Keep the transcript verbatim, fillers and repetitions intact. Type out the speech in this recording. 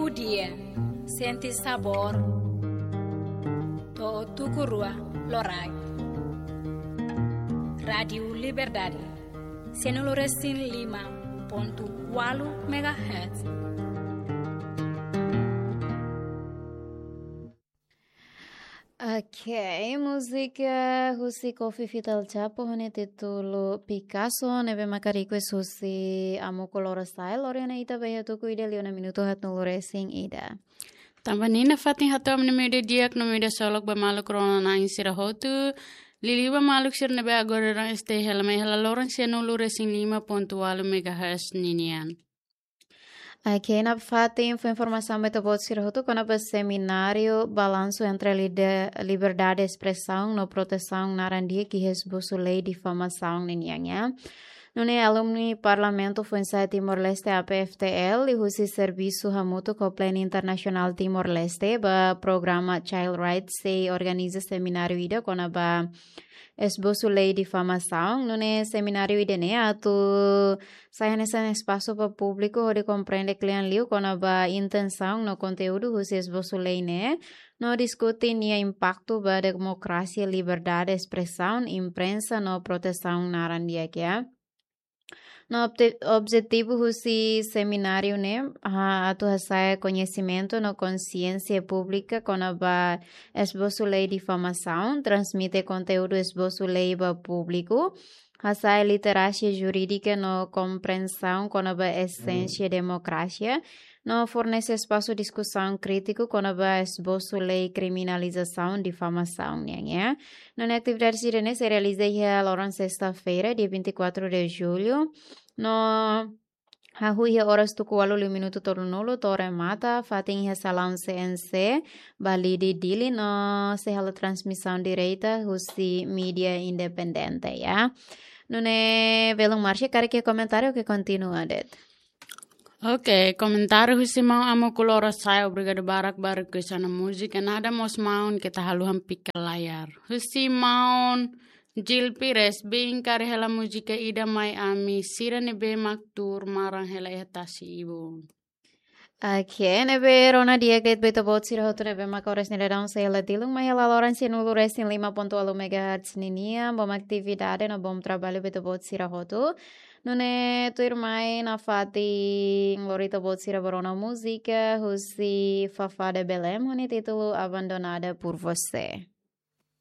dia, senti sabor, to tukurua lorai. Radio Liberdade, Senuluresin lima ponto walu megahertz. Ok, música Husi Kofi Fital Chapo hone título Picasso nebe makariko susi amo color style oriana ita beha tu kuide liona minuto hat nulure sing ida. Tambanina fatin hatom ne media diak no media solok ba maluk rona na insira hotu lili ba maluk sir nebe agora ran este helma hela loran se nulure sing lima ponto walu megahertz ninian. Aqui na Fatim foi informação que eu vou dizer hotu quando o seminário balanço entre a liberdade de expressão no proteção na randia que resbusu lei de difamação ninhanya. No ne alumni parlamento foi em Timor-Leste A P F T L e o serviço hamuto com o Plano Internacional Timor-Leste ba programa Child Rights se organiza seminário ida quando ba esboço lei de difamação, no ne seminário idene atu sai nesse espaço para público onde compreende cliente liu com a intenção no conteúdo do esboço lei né no discute nia impacto ba democracia, liberdade de expressão, imprensa no proteção na randia que é. No objetivo do seminário né a atu sai conhecimento no consciência pública com a esboço lei de difamação, transmite conteúdo esboço lei para público, a literacia jurídica no compreensão com a essência democracia, no fornece espaço de discussão crítico com a esboço lei criminalização difamação né. Na atividade sirene se realiza a sexta-feira, dia vinte e quatro de julho, no Hahui horas tu kualu lima minuto tornulo tore mata fating salão C N C balidi dili no sehala transmissão direita husi mídia independente ya. Nune velung marche kare que comentário que continua det. Ok, comentário husi mau amo kulora saya obrigado barak barak ke sana música nada mos maun kita haluhan pikir layar. Husi maun Jil Pires bing kare hela música ida mai ami sira nebe maktur marang hela etasi ibu. Aqui nebe rona dia que beto bot sira hotu nebe makores nere down se hela dilung mai hela loran se nulu resin lima ponto walu megahertz ninia bom atividade no bom trabalho beto bot sira hotu. Nune tu irmai na fati lorito bot sira borona música husi Fafá de Belém hone título Abandonada por Você.